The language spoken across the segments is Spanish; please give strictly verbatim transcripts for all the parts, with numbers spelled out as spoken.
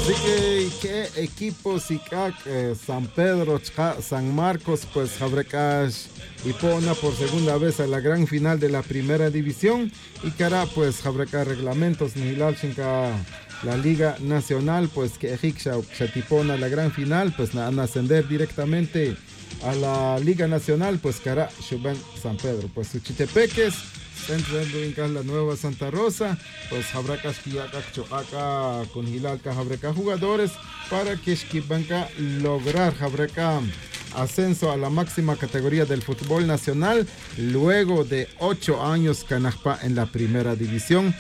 Así que, ¿qué equipos y eh, San Pedro, Chca, San Marcos, pues Jabrekash y Pona por segunda vez a la gran final de la primera división? Y cara, pues Jabrekash reglamentos, Nihilal Shinka, la Liga Nacional, pues que Ejiksha, Chatipona la gran final, pues van a ascender directamente a la Liga Nacional, pues cara, Shuban San Pedro, pues Suchitepeques. Centro la Nueva Santa Rosa, pues Jabracas Kiyaca Chocaca con Hilalca Jabreca jugadores para que Shkibanca lograr Jabreca ascenso a la máxima categoría del fútbol nacional luego de ocho años Canajpa en la primera división.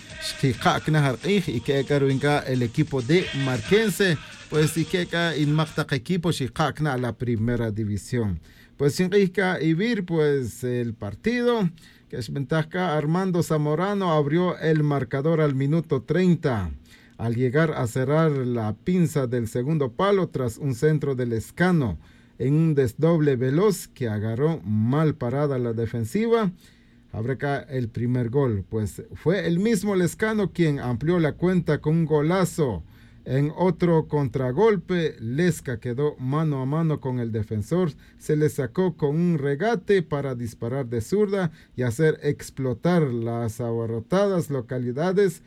Y que el equipo de Marquense, pues y que inmacta equipo Shikakna a la primera división. Pues sin y vir pues el partido que es ventaja. Armando Zamorano abrió el marcador al minuto treinta al llegar a cerrar la pinza del segundo palo tras un centro del Escano en un desdoble veloz que agarró mal parada la defensiva. Abreca el primer gol, pues fue el mismo Lescano quien amplió la cuenta con un golazo. En otro contragolpe, Lesca quedó mano a mano con el defensor, se le sacó con un regate para disparar de zurda y hacer explotar las abarrotadas localidades.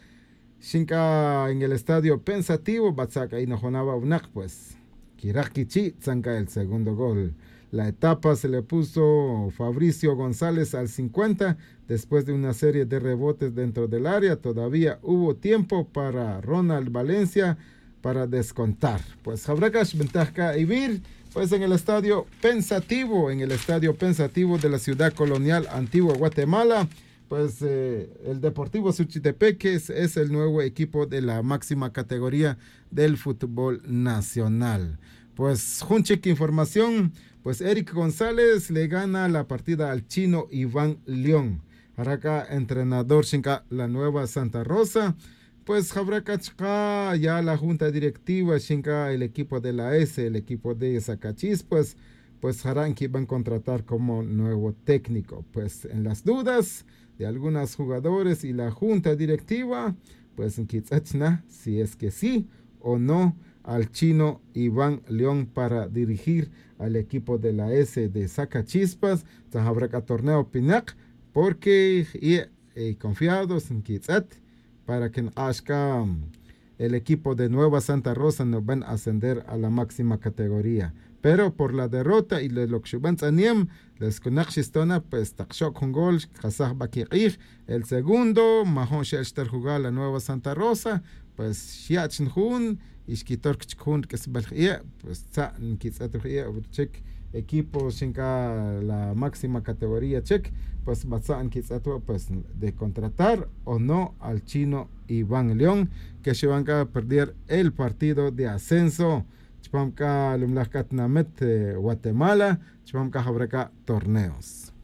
Shinka en el estadio pensativo, Batzaka y Nojonaba Unak, pues Kirakichi zanca el segundo gol. La etapa se le puso Fabricio González al cincuenta, después de una serie de rebotes dentro del área. Todavía hubo tiempo para Ronald Valencia para descontar. Pues Jabrakash ventaja Ibir, pues en el estadio pensativo, en el estadio pensativo de la ciudad colonial Antigua Guatemala, pues eh, el Deportivo Suchitepeques es el nuevo equipo de la máxima categoría del fútbol nacional. Pues Junchik información, pues Eric González le gana la partida al chino Iván León. Araca, entrenador Shinka, la Nueva Santa Rosa. Pues Jabraca ya la junta directiva Shinka, el equipo de la S, el equipo de Zacachis, pues, pues Haranki van a contratar como nuevo técnico. Pues en las dudas de algunos jugadores y la junta directiva, pues en Kitzachna, si es que sí o no, al chino Iván León para dirigir al equipo de la S de Zacachispas, Zahabraca Torneo Pinac, porque y, y confiados en Kitzat para que Ashka, el equipo de Nueva Santa Rosa, nos van a ascender a la máxima categoría. Pero por la derrota y de lo que van a les conachistona, pues takshok con gol, Kazaj Bakir, el segundo, Mahon Shelster jugar la Nueva Santa Rosa, pues Shiachin Hun, Ishkitor Kchkun, que es Belgia, pues Tza, Nkitzaturgia, check, equipo Shinka, la máxima categoría, check, pues Batza, Nkitzatua, pues de contratar o no al chino Iván León, que se van a perder el partido de ascenso. Chpamka Lumlajkat Namet Guatemala, Chpamka Jabraca Torneos.